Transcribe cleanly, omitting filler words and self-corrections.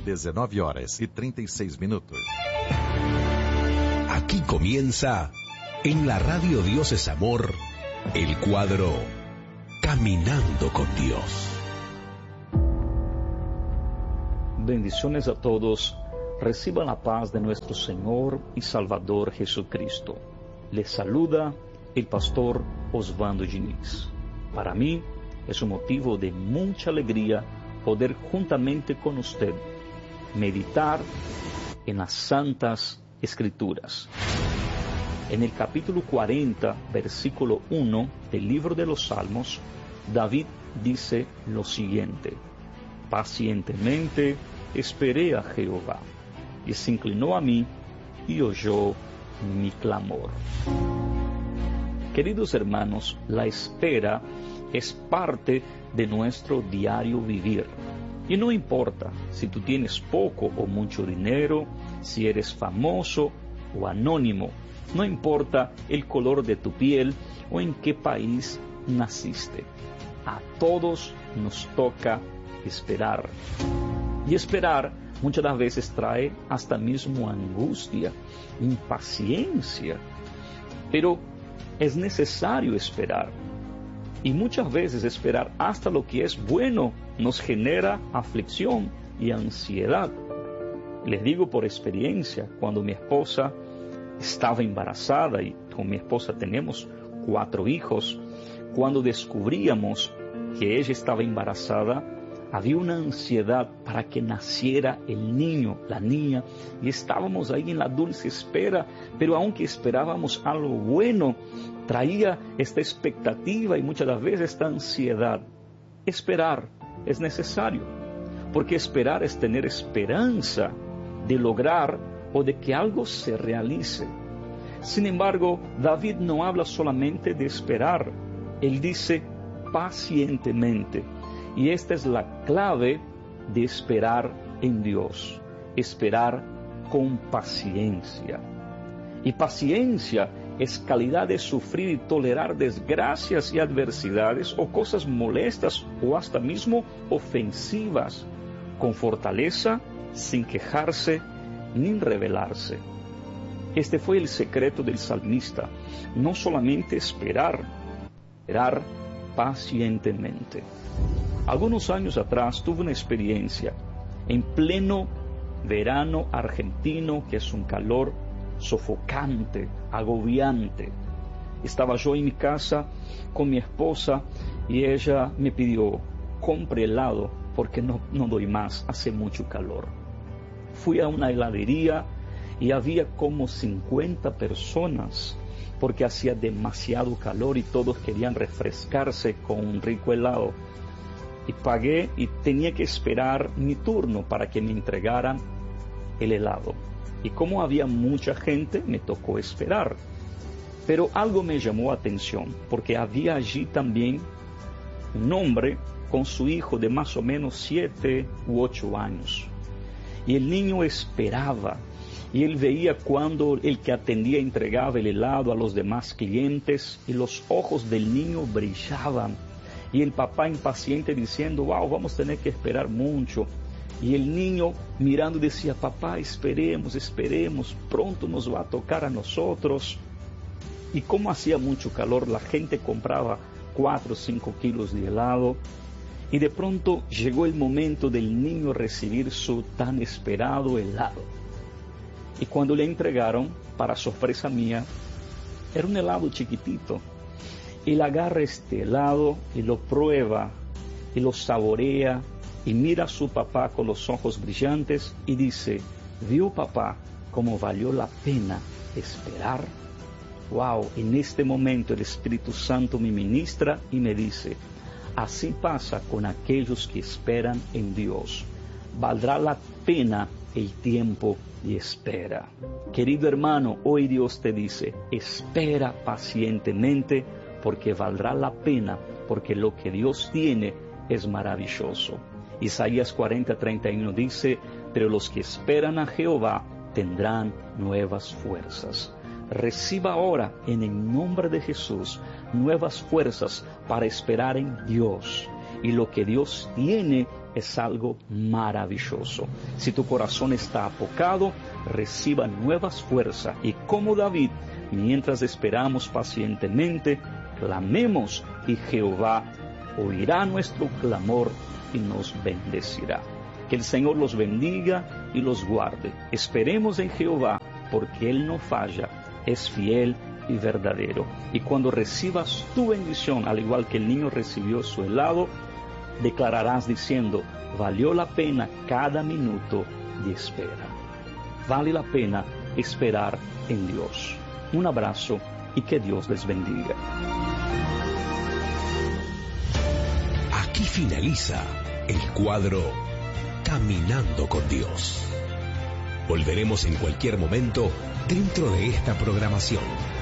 19h36. Aquí comienza, en la radio Dios es Amor, el cuadro Caminando con Dios. Bendiciones a todos. Reciban la paz de nuestro Señor y Salvador Jesucristo. Les saluda el pastor Osvaldo Diniz. Para mí es un motivo de mucha alegría poder juntamente con usted meditar en las Santas Escrituras. En el capítulo 40, versículo 1 del libro de los Salmos, David dice lo siguiente: pacientemente esperé a Jehová, y se inclinó a mí y oyó mi clamor. Queridos hermanos, la espera es parte de nuestro diario vivir. Y no importa si tú tienes poco o mucho dinero, si eres famoso o anónimo, no importa el color de tu piel o en qué país naciste. A todos nos toca esperar. Y esperar muchas las veces trae hasta mismo angustia, impaciencia. Pero es necesario esperar. Y muchas veces esperar hasta lo que es bueno nos genera aflicción y ansiedad. Les digo por experiencia, cuando mi esposa estaba embarazada y con mi esposa tenemos 4 hijos, cuando descubríamos que ella estaba embarazada, había una ansiedad para que naciera el niño, la niña, y estábamos ahí en la dulce espera, pero aunque esperábamos algo bueno, traía esta expectativa y muchas veces esta ansiedad. Esperar es necesario, porque esperar es tener esperanza de lograr o de que algo se realice. Sin embargo, David no habla solamente de esperar, él dice pacientemente. Y esta es la clave de esperar en Dios, esperar con paciencia. Y paciencia es calidad de sufrir y tolerar desgracias y adversidades o cosas molestas o hasta mismo ofensivas, con fortaleza, sin quejarse ni rebelarse. Este fue el secreto del salmista, no solamente esperar pacientemente. Algunos años atrás tuve una experiencia en pleno verano argentino, que es un calor sofocante, agobiante. Estaba yo en mi casa con mi esposa y ella me pidió: compre helado porque no doy más, hace mucho calor. Fui a una heladería y había como 50 personas porque hacía demasiado calor y todos querían refrescarse con un rico helado. Y pagué y tenía que esperar mi turno para que me entregaran el helado. Y como había mucha gente, me tocó esperar. Pero algo me llamó la atención, porque había allí también un hombre con su hijo de más o menos 7 u 8 años. Y el niño esperaba, y él veía cuando el que atendía entregaba el helado a los demás clientes, y los ojos del niño brillaban. Y el papá impaciente diciendo: wow, vamos a tener que esperar mucho. Y el niño mirando decía: papá, esperemos, pronto nos va a tocar a nosotros. Y como hacía mucho calor, la gente compraba 4 o 5 kilos de helado. Y de pronto llegó el momento del niño recibir su tan esperado helado. Y cuando le entregaron, para sorpresa mía, era un helado chiquitito. Él agarra este helado y lo prueba y lo saborea y mira a su papá con los ojos brillantes y dice: ¿vio, papá, cómo valió la pena esperar? Wow, en este momento el Espíritu Santo me ministra y me dice: así pasa con aquellos que esperan en Dios. Valdrá la pena el tiempo de espera. Querido hermano, hoy Dios te dice: espera pacientemente, porque valdrá la pena, porque lo que Dios tiene es maravilloso. Isaías 40:31 dice: pero los que esperan a Jehová tendrán nuevas fuerzas. Reciba ahora, en el nombre de Jesús, nuevas fuerzas para esperar en Dios. Y lo que Dios tiene es algo maravilloso. Si tu corazón está apocado, reciba nuevas fuerzas y como David, mientras esperamos pacientemente, clamemos y Jehová oirá nuestro clamor y nos bendecirá. Que el Señor los bendiga y los guarde. Esperemos en Jehová porque Él no falla, es fiel y verdadero. Y cuando recibas tu bendición, al igual que el niño recibió su helado, declararás diciendo, valió la pena cada minuto de espera. Vale la pena esperar en Dios. Un abrazo y que Dios les bendiga. Aquí finaliza el cuadro Caminando con Dios. Volveremos en cualquier momento dentro de esta programación.